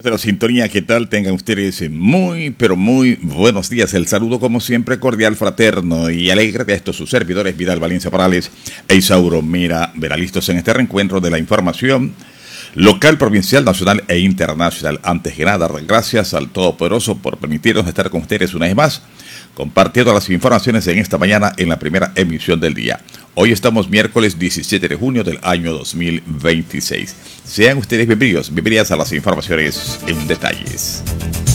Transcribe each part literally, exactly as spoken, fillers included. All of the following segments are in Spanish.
De la sintonía, ¿qué tal? Tengan ustedes muy, pero muy buenos días. El saludo, como siempre, cordial, fraterno y alegre de estos sus servidores, Vidal Valencia Morales e Isauro Mira Vera, listos en este reencuentro de la información local, provincial, nacional e internacional. Antes que nada, gracias al Todopoderoso por permitirnos estar con ustedes una vez más, compartiendo las informaciones en esta mañana en la primera emisión del día. Hoy estamos miércoles diecisiete de junio del año dos mil veintiséis. Sean ustedes bienvenidos, bienvenidas a las informaciones en detalles.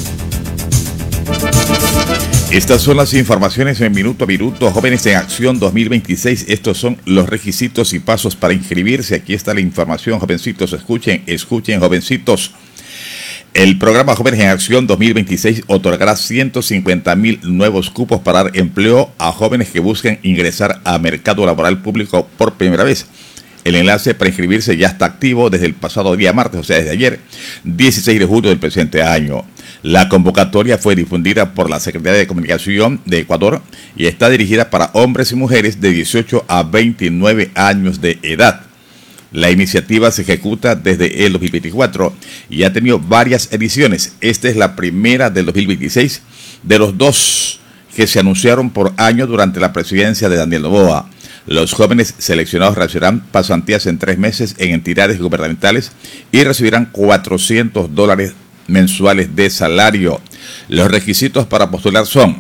Estas son las informaciones en minuto a minuto. Jóvenes en Acción dos mil veintiséis. Estos son los requisitos y pasos para inscribirse. Aquí está la información, jovencitos. Escuchen, escuchen, jovencitos. El programa Jóvenes en Acción dos mil veintiséis otorgará ciento cincuenta mil nuevos cupos para dar empleo a jóvenes que busquen ingresar al mercado laboral público por primera vez. El enlace para inscribirse ya está activo desde el pasado día martes, o sea, desde ayer, dieciséis de julio del presente año. La convocatoria fue difundida por la Secretaría de Comunicación de Ecuador y está dirigida para hombres y mujeres de dieciocho a veintinueve años de edad. La iniciativa se ejecuta desde el dos mil veinticuatro y ha tenido varias ediciones. Esta es la primera del dos mil veintiséis de los dos que se anunciaron por año durante la presidencia de Daniel Noboa. Los jóvenes seleccionados recibirán pasantías en tres meses en entidades gubernamentales y recibirán cuatrocientos dólares mensuales de salario. Los requisitos para postular son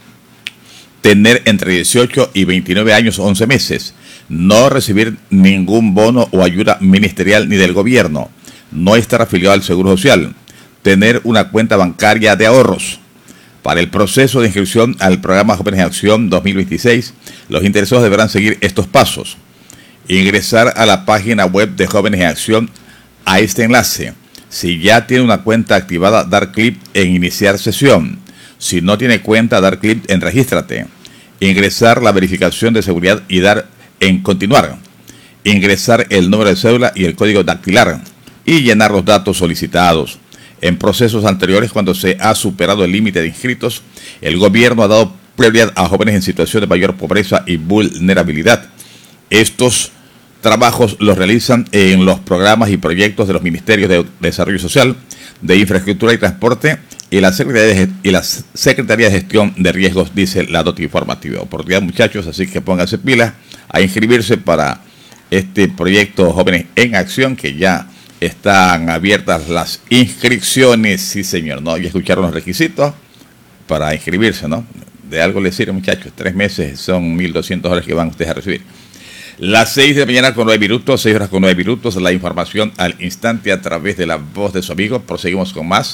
tener entre dieciocho y veintinueve años, once meses, no recibir ningún bono o ayuda ministerial ni del gobierno, no estar afiliado al Seguro Social, tener una cuenta bancaria de ahorros. Para el proceso de inscripción al programa Jóvenes en Acción dos mil veintiséis, los interesados deberán seguir estos pasos. Ingresar a la página web de Jóvenes en Acción a este enlace. Si ya tiene una cuenta activada, dar clic en Iniciar sesión. Si no tiene cuenta, dar clic en Regístrate. Ingresar la verificación de seguridad y dar en Continuar. Ingresar el número de cédula y el código dactilar. Y llenar los datos solicitados. En procesos anteriores, cuando se ha superado el límite de inscritos, el gobierno ha dado prioridad a jóvenes en situación de mayor pobreza y vulnerabilidad. Estos trabajos los realizan en los programas y proyectos de los Ministerios de Desarrollo Social, de Infraestructura y Transporte y la Secretaría de, y la Secretaría de Gestión de Riesgos, dice la nota informativa. Oportunidad, muchachos, así que pónganse pilas a inscribirse para este proyecto Jóvenes en Acción, que ya están abiertas las inscripciones. Sí, señor, ¿no? Ya escucharon los requisitos para inscribirse, ¿no? De algo les sirve, muchachos. Tres meses son mil doscientos dólares que van ustedes a recibir. Las seis de la mañana con nueve minutos, seis horas con nueve minutos, la información al instante a través de la voz de su amigo. Proseguimos con más.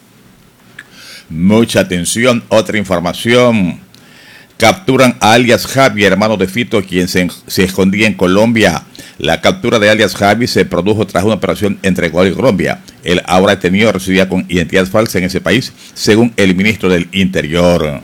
Mucha atención, otra información. Capturan a alias Javi, hermano de Fito, quien se, se escondía en Colombia. La captura de alias Javi se produjo tras una operación entre Ecuador y Colombia. Él ahora detenido residía con identidad falsa en ese país, según el ministro del Interior.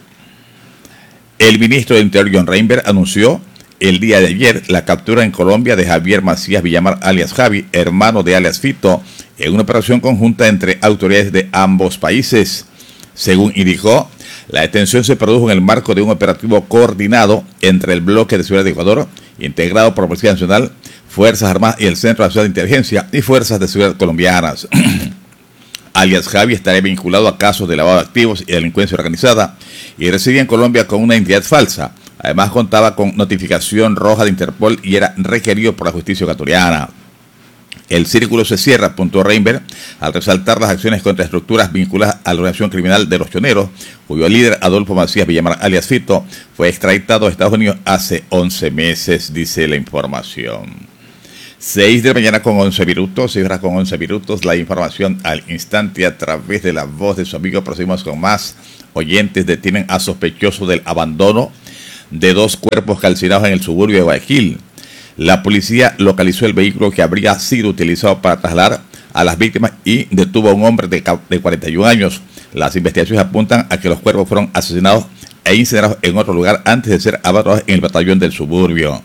El ministro del Interior, John Reinberg, anunció el día de ayer la captura en Colombia de Javier Macías Villamar, alias Javi, hermano de alias Fito, en una operación conjunta entre autoridades de ambos países. Según indicó, la detención se produjo en el marco de un operativo coordinado entre el Bloque de Seguridad de Ecuador, integrado por la Policía Nacional, Fuerzas Armadas y el Centro Nacional de Inteligencia y Fuerzas de Seguridad colombianas. Alias Javi estaría vinculado a casos de lavado de activos y delincuencia organizada y residía en Colombia con una identidad falsa. Además contaba con notificación roja de Interpol y era requerido por la justicia ecuatoriana. El círculo se cierra, apuntó Reinberg, al resaltar las acciones contra estructuras vinculadas a la organización criminal de Los Choneros, cuyo líder, Adolfo Macías Villamar, alias Fito, fue extraditado a Estados Unidos hace once meses, dice la información. seis de la mañana con once minutos, seis horas con once minutos, la información al instante a través de la voz de su amigo. Proseguimos con más. Oyentes detienen a sospechosos del abandono de dos cuerpos calcinados en el suburbio de Guayaquil. La policía localizó el vehículo que habría sido utilizado para trasladar a las víctimas y detuvo a un hombre de, de cuarenta y un años. Las investigaciones apuntan a que los cuerpos fueron asesinados e incinerados en otro lugar antes de ser abordados en el batallón del suburbio.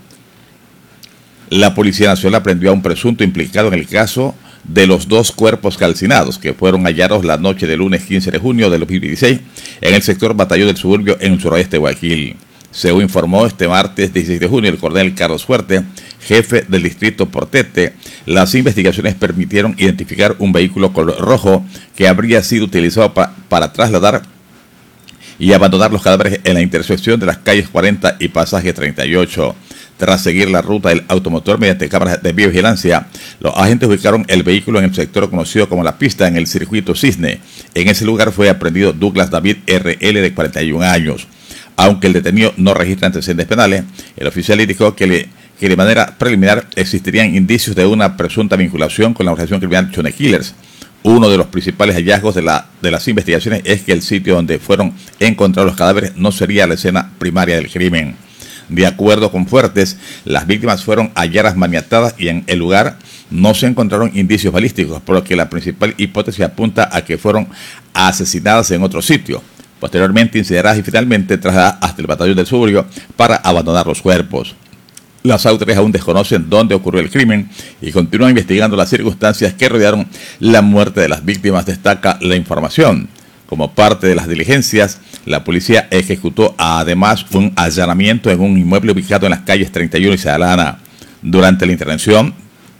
La Policía Nacional aprendió a un presunto implicado en el caso de los dos cuerpos calcinados que fueron hallados la noche del lunes quince de junio de dos mil dieciséis en el sector batallón del suburbio en el suroeste de Guayaquil. Según informó este martes dieciséis de junio el coronel Carlos Fuerte, jefe del distrito Portete, las investigaciones permitieron identificar un vehículo color rojo que habría sido utilizado pa para trasladar y abandonar los cadáveres en la intersección de las calles cuarenta y pasaje treinta y ocho. Tras seguir la ruta del automotor mediante cámaras de videovigilancia, los agentes ubicaron el vehículo en el sector conocido como La Pista, en el circuito Cisne. En ese lugar fue aprehendido Douglas David R L, de cuarenta y un años. Aunque el detenido no registra antecedentes penales, el oficial indicó que, le, que de manera preliminar existirían indicios de una presunta vinculación con la organización criminal Chone Killers. Uno de los principales hallazgos de, la, de las investigaciones es que el sitio donde fueron encontrados los cadáveres no sería la escena primaria del crimen. De acuerdo con fuertes, las víctimas fueron halladas maniatadas y en el lugar no se encontraron indicios balísticos, por lo que la principal hipótesis apunta a que fueron asesinadas en otro sitio. Posteriormente incineradas y finalmente trasladadas hasta el batallón del Suburbio para abandonar los cuerpos. Las autoridades aún desconocen dónde ocurrió el crimen y continúan investigando las circunstancias que rodearon la muerte de las víctimas, destaca la información. Como parte de las diligencias, la policía ejecutó además un allanamiento en un inmueble ubicado en las calles treinta y uno y Sadalana. Durante la intervención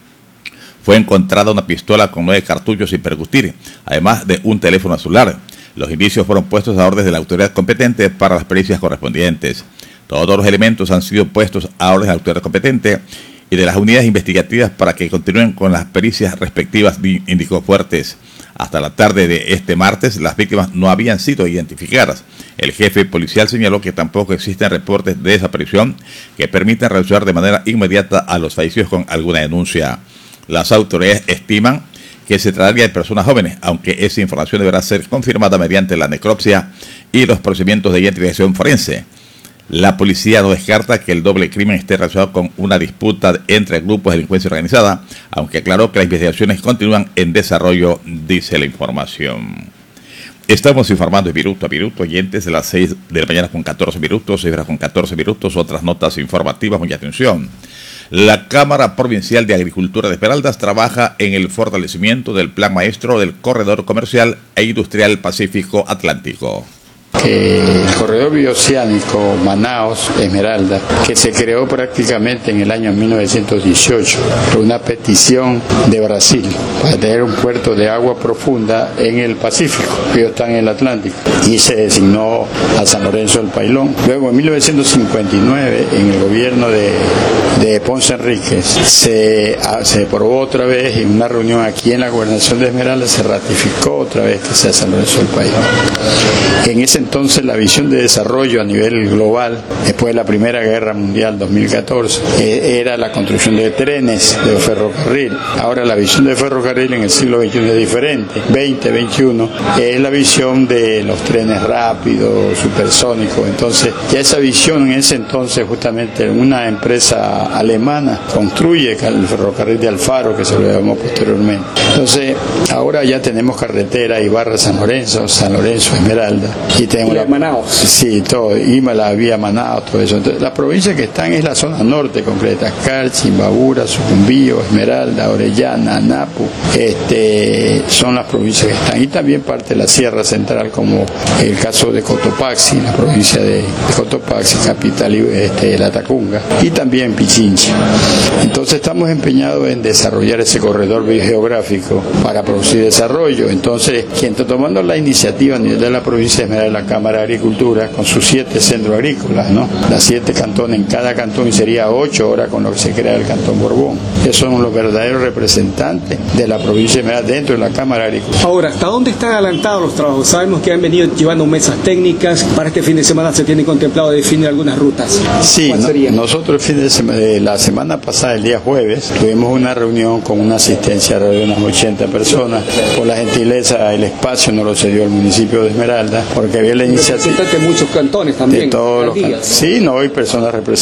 fue encontrada una pistola con nueve cartuchos sin percutir, además de un teléfono celular. Los indicios fueron puestos a orden de la autoridad competente para las pericias correspondientes. Todos los elementos han sido puestos a orden de la autoridad competente y de las unidades investigativas para que continúen con las pericias respectivas, indicó Fuertes. Hasta la tarde de este martes, las víctimas no habían sido identificadas. El jefe policial señaló que tampoco existen reportes de desaparición que permitan resolver de manera inmediata a los fallecidos con alguna denuncia. Las autoridades estiman que se trataría de personas jóvenes, aunque esa información deberá ser confirmada mediante la necropsia y los procedimientos de identificación forense. La policía no descarta que el doble crimen esté relacionado con una disputa entre grupos de delincuencia organizada, aunque aclaró que las investigaciones continúan en desarrollo, dice la información. Estamos informando de minuto a minuto, oyentes, de las seis de la mañana con catorce minutos, seis horas con catorce minutos, otras notas informativas, mucha atención. La Cámara Provincial de Agricultura de Esmeraldas trabaja en el fortalecimiento del Plan Maestro del Corredor Comercial e Industrial Pacífico Atlántico. Que el corredor bioceánico Manaos Esmeralda, que se creó prácticamente en el año mil novecientos dieciocho por una petición de Brasil para tener un puerto de agua profunda en el Pacífico, ellos están en el Atlántico, y se designó a San Lorenzo del Pailón. Luego en mil novecientos cincuenta y nueve, en el gobierno de, de Ponce Enríquez, se, se aprobó otra vez en una reunión aquí en la gobernación de Esmeralda, se ratificó otra vez que sea San Lorenzo del Pailón. En ese entonces la visión de desarrollo a nivel global, después de la Primera Guerra Mundial dos mil catorce, eh, era la construcción de trenes, de ferrocarril. Ahora la visión de ferrocarril en el siglo veintiuno es diferente, veinte, veintiuno, es la visión de los trenes rápidos, supersónicos. Entonces ya esa visión en ese entonces, justamente una empresa alemana construye el ferrocarril de Alfaro, que se lo llamó posteriormente. Entonces ahora ya tenemos carretera Ibarra San Lorenzo, San Lorenzo Esmeralda, y tenemos la Manaos. Sí, todo, Imala, vía Manaos, todo eso. Entonces, las provincias que están es la zona norte concreta: Carchi, Imbabura, Sucumbío, Esmeralda, Orellana, Napu, este, son las provincias que están. Y también parte de la Sierra Central, como el caso de Cotopaxi, la provincia de, de Cotopaxi, capital, este, la Tacunga, y también Pichincha. Entonces estamos empeñados en desarrollar ese corredor biogeográfico para producir desarrollo. Entonces, quien está tomando la iniciativa a nivel de la provincia de Esmeralda, la Cámara de Agricultura, con sus siete centros agrícolas, ¿no? Las siete cantones en cada cantón, y sería ocho ahora con lo que se crea el Cantón Borbón, que son los verdaderos representantes de la provincia de Esmeralda dentro de la Cámara de Agricultura. Ahora, ¿hasta dónde están adelantados los trabajos? Sabemos que han venido llevando mesas técnicas. Para este fin de semana se tiene contemplado definir algunas rutas. Sí, no, nosotros el fin de semana, eh, la semana pasada, el día jueves, tuvimos una reunión con una asistencia de unas ochenta personas. Por la gentileza, el espacio no lo cedió el municipio de Esmeralda, porque había la iniciativa de muchos cantones también. De todos los cantones. Sí, no, hay personas representantes